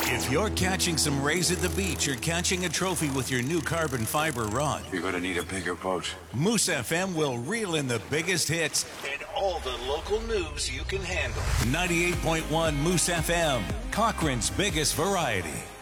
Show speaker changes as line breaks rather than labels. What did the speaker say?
If you're catching some rays at the beach or catching a trophy with your new carbon fiber rod,
you're going to need a bigger boat.
Moose FM will reel in the biggest hits and all the local news you can handle. 98.1 Moose FM, Cochrane's biggest variety.